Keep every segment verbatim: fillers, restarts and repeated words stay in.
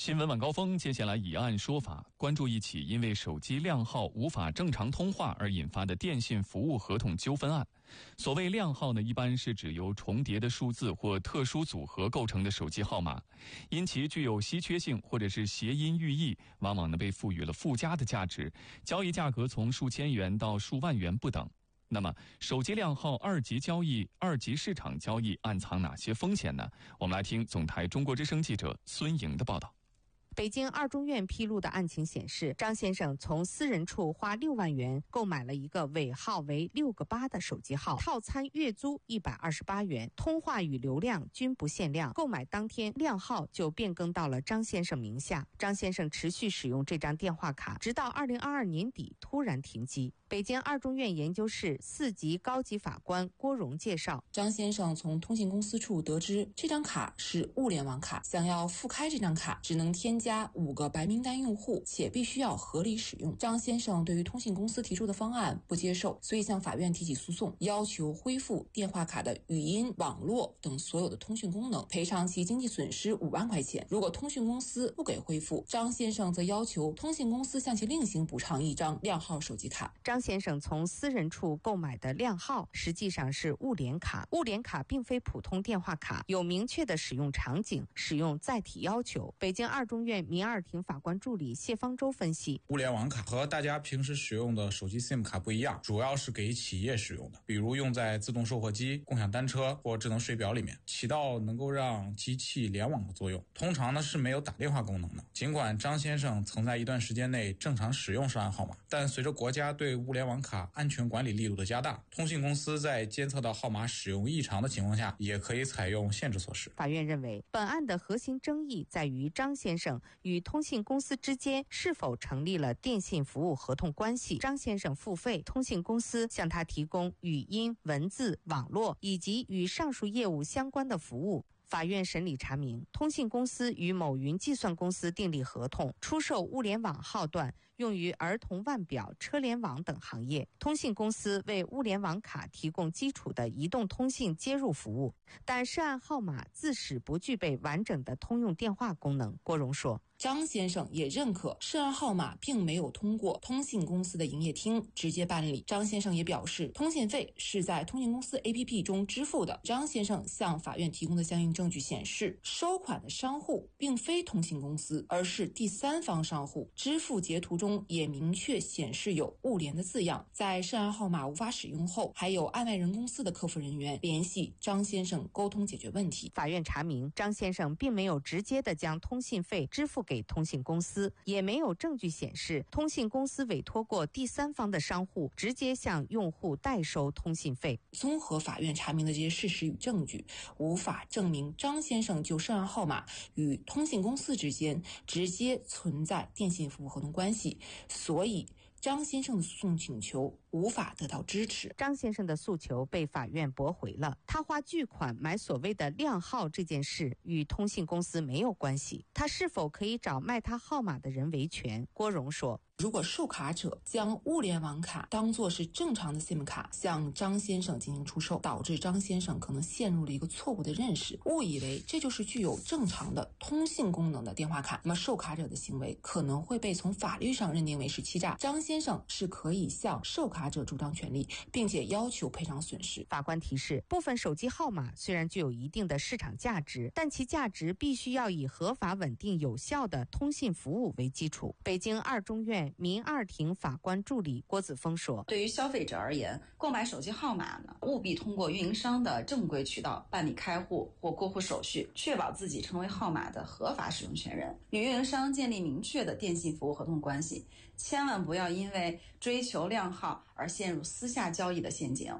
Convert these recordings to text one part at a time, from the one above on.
新闻晚高峰，接下来以案说法，关注一起因为手机靓号无法正常通话而引发的电信服务合同纠纷案。所谓靓号呢，一般是指由重叠的数字或特殊组合构成的手机号码，因其具有稀缺性或者是谐音寓意，往往呢被赋予了附加的价值，交易价格从数千元到数万元不等。那么，手机靓号二级交易、二级市场交易暗藏哪些风险呢？我们来听总台中国之声记者孙莹的报道。 北京二中院披露的案情显示，张先生从私人处花六万元购买了一个尾号为六个八的手机号，套餐月租一百二十八元，通话与流量均不限量。购买当天，靓号就变更到了张先生名下。张先生持续使用这张电话卡，直到二零二二年底突然停机。北京二中院研究室四级高级法官郭荣介绍， 张先生从通信公司处得知这张卡是物联网卡，想要复开这张卡只能添加五个白名单用户，且必须要合理使用。张先生对于通信公司提出的方案不接受，所以向法院提起诉讼，要求恢复电话卡的语音、网络等所有的通讯功能，赔偿其经济损失五万块钱。如果通讯公司不给恢复，张先生则要求通信公司向其另行补偿一张靓号手机卡。 张先生从私人处购买的靓号实际上是物联卡，物联卡并非普通电话卡，有明确的使用场景、使用载体要求。北京二中院民二庭法官助理谢方舟分析， 物联网卡和大家平时使用的手机 SIM 卡不一样，主要是给企业使用的，比如用在自动售货机、共享单车或智能水表里面，起到能够让机器联网的作用。通常呢是没有打电话功能的。尽管张先生曾在一段时间内正常使用涉案号码，但随着国家对物联网卡安全管理力度的加大，通信公司在监测到号码使用异常的情况下，也可以采用限制措施。 法院认为，本案的核心争议在于张先生与通信公司之间是否成立了电信服务合同关系。张先生付费，通信公司向他提供语音、文字、网络以及与上述业务相关的服务。法院审理查明，通信公司与某云计算公司订立合同，出售物联网号段用于儿童腕表、车联网等行业。通信公司为物联网卡提供基础的移动通信接入服务，但涉案号码自始不具备完整的通用电话功能。郭荣说， 张先生也认可涉案号码并没有通过通信公司的营业厅直接办理。张先生也表示，通信费是在通信公司 A P P 中支付的。张先生向法院提供的相应证据显示，收款的商户并非通信公司，而是第三方商户。支付截图中也明确显示有物联的字样。在涉案号码无法使用后，还有案外人公司的客服人员联系张先生沟通解决问题。 法院查明，张先生并没有直接的将通信费支付给通信公司，也没有证据显示通信公司委托过第三方的商户直接向用户代收通信费。 综合法院查明的这些事实与证据，无法证明张先生就涉案号码与通信公司之间直接存在电信服务合同关系，所以张先生的诉讼请求无法得到支持。 张先生的诉求被法院驳回了。他花巨款买所谓的靓号这件事与通信公司没有关系，他是否可以找卖他号码的人维权？郭荣说， 如果受卡者将物联网卡当作是正常的 SIM 卡向张先生进行出售，导致张先生可能陷入了一个错误的认识，误以为这就是具有正常的通信功能的电话卡，那么受卡者的行为可能会被从法律上认定为是欺诈。张先生是可以向受卡者主张权利，并且要求赔偿损失。 法官提示，部分手机号码虽然具有一定的市场价值，但其价值必须要以合法、稳定、有效的通信服务为基础。北京二中院民二庭法官助理郭子峰说， 对于消费者而言，购买手机号码呢，务必通过运营商的正规渠道办理开户或过户手续，确保自己成为号码的合法使用权人，与运营商建立明确的电信服务合同关系，千万不要因为追求靓号而陷入私下交易的陷阱。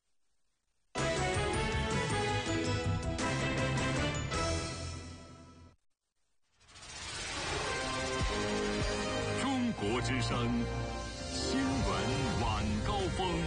中国之声新闻晚高峰。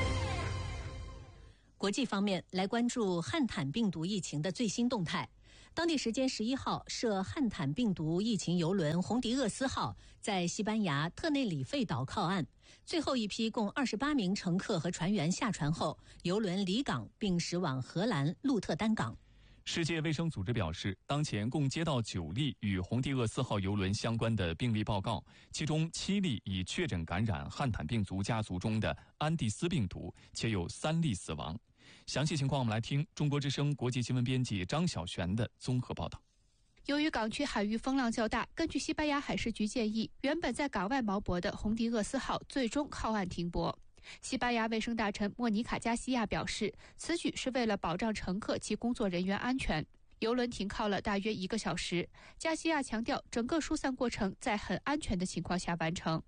国际方面，来关注汉坦病毒疫情的最新动态。 当地时间十一号，涉汉坦病毒疫情邮轮红迪厄斯号在西班牙特内里费岛靠岸，最后一批共二十八名乘客和船员下船后，邮轮离港并驶往荷兰鹿特丹港。 世界卫生组织表示，当前共接到九例与红迪厄斯号邮轮相关的病例报告，其中七例已确诊感染汉坦病毒家族中的安地斯病毒，且有三例死亡。详细情况我们来听中国之声国际新闻编辑张小璇的综合报道。 由于港区海域风浪较大，根据西班牙海事局建议，原本在港外锚泊的红迪厄斯号最终靠岸停泊。西班牙卫生大臣莫尼卡·加西亚表示，此举是为了保障乘客及工作人员安全。邮轮停靠了大约一个小时，加西亚强调，整个疏散过程在很安全的情况下完成。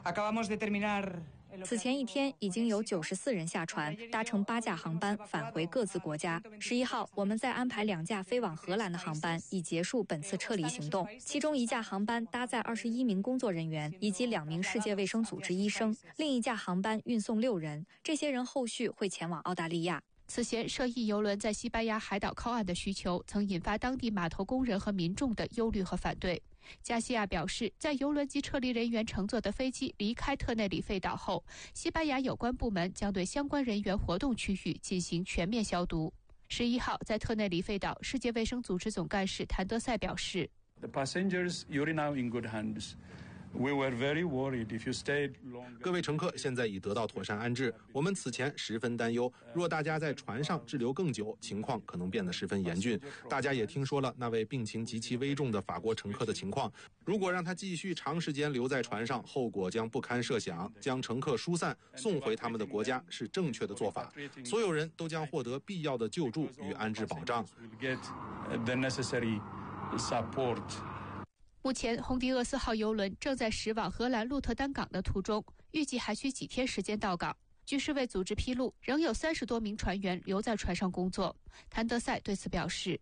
此前一天，已经有九十四人下船，搭乘八架航班返回各自国家。十一号，我们再安排两架飞往荷兰的航班，以结束本次撤离行动。其中一架航班搭载二十一名工作人员以及两名世界卫生组织医生，另一架航班运送六人，这些人后续会前往澳大利亚。 此前涉疫邮轮在西班牙海岛靠岸的需求，曾引发当地码头工人和民众的忧虑和反对。加西亚表示，在邮轮及撤离人员乘坐的飞机离开特内里费岛后，西班牙有关部门将对相关人员活动区域进行全面消毒。十一号，在特内里费岛，世界卫生组织总干事谭德赛表示 The passengers, you're now in good hands. We were very worried if you stayed longer. 各位乘客现在已得到妥善安置，我们此前十分担忧，若大家在船上滞留更久，情况可能变得十分严峻。大家也听说了那位病情极其危重的法国乘客的情况，如果让他继续长时间留在船上，后果将不堪设想。将乘客疏散送回他们的国家是正确的做法，所有人都将获得必要的救助与安置保障。 目前，红迪厄斯号邮轮正在驶往荷兰鹿特丹港的途中，预计还需几天时间到港。据世卫组织披露，仍有三十多名船员留在船上工作。谭德赛对此表示，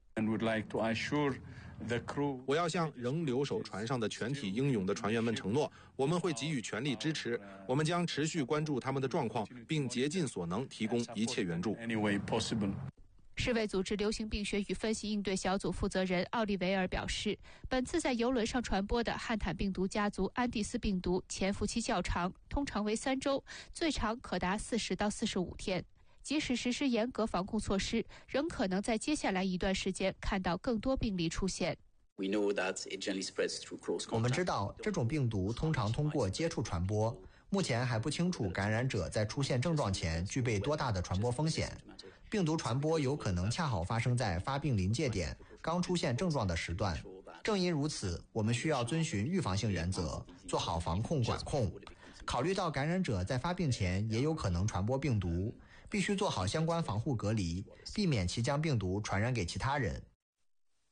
我要向仍留守船上的全体英勇的船员们承诺，我们会给予全力支持，我们将持续关注他们的状况，并竭尽所能提供一切援助。 世卫组织流行病学与分析应对小组负责人奥利维尔表示，本次在邮轮上传播的汉坦病毒家族安地斯病毒潜伏期较长，通常为三周，最长可达四十到四十五天。即使实施严格防控措施，仍可能在接下来一段时间看到更多病例出现。 我们知道这种病毒通常通过接触传播，目前还不清楚感染者在出现症状前具备多大的传播风险。病毒传播有可能恰好发生在发病临界点刚出现症状的时段。正因如此，我们需要遵循预防性原则，做好防控管控。考虑到感染者在发病前也有可能传播病毒，必须做好相关防护隔离，避免其将病毒传染给其他人。